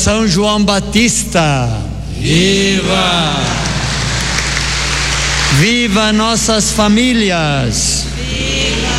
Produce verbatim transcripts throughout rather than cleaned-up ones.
São João Batista. Viva! Viva nossas famílias! Viva!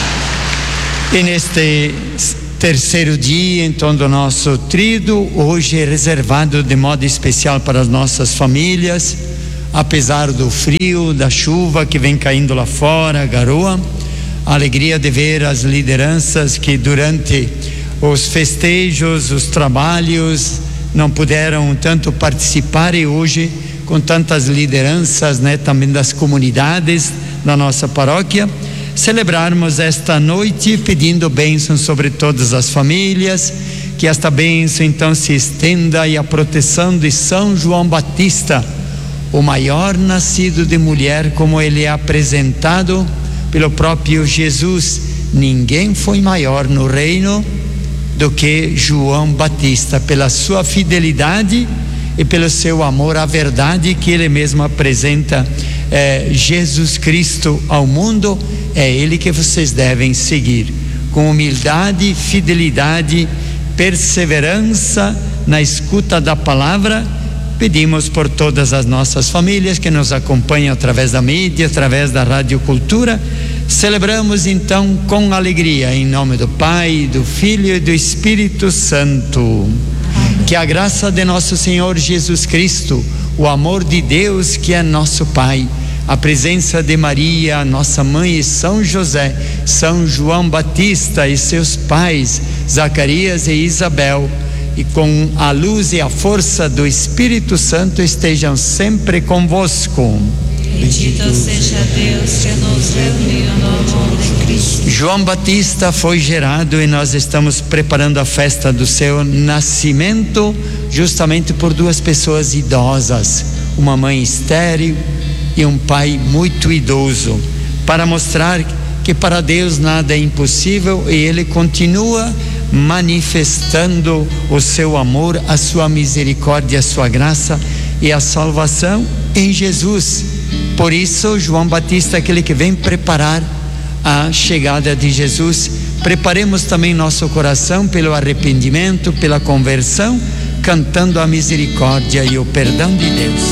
E neste terceiro dia, então, do nosso tríduo, hoje é reservado de modo especial para as nossas famílias, apesar do frio, da chuva que vem caindo lá fora, a garoa, a alegria de ver as lideranças que durante os festejos, os trabalhos, não puderam tanto participar, e hoje, com tantas lideranças, né, também das comunidades da nossa paróquia, celebrarmos esta noite pedindo bênção sobre todas as famílias, que esta bênção então se estenda e a proteção de São João Batista, o maior nascido de mulher, como ele é apresentado pelo próprio Jesus. Ninguém foi maior no reino do que João Batista, pela sua fidelidade e pelo seu amor à verdade, que ele mesmo apresenta é, Jesus Cristo ao mundo. É ele que vocês devem seguir, com humildade, fidelidade, perseverança na escuta da palavra. Pedimos por todas as nossas famílias que nos acompanham através da mídia, através da Rádio Cultura. Celebramos então com alegria, em nome do Pai, do Filho e do Espírito Santo. Amém. Que a graça de nosso Senhor Jesus Cristo, o amor de Deus que é nosso Pai, a presença de Maria, nossa mãe, e São José, São João Batista e seus pais, Zacarias e Isabel, e com a luz e a força do Espírito Santo estejam sempre convosco. Bendito seja Deus que nos reuniu no amor de Cristo. João Batista foi gerado e nós estamos preparando a festa do seu nascimento, justamente por duas pessoas idosas, uma mãe estéril e um pai muito idoso, para mostrar que para Deus nada é impossível, e ele continua manifestando o seu amor, a sua misericórdia, a sua graça e a salvação em Jesus. Por isso, João Batista é aquele que vem preparar a chegada de Jesus. Preparemos também nosso coração pelo arrependimento, pela conversão, cantando a misericórdia e o perdão de Deus.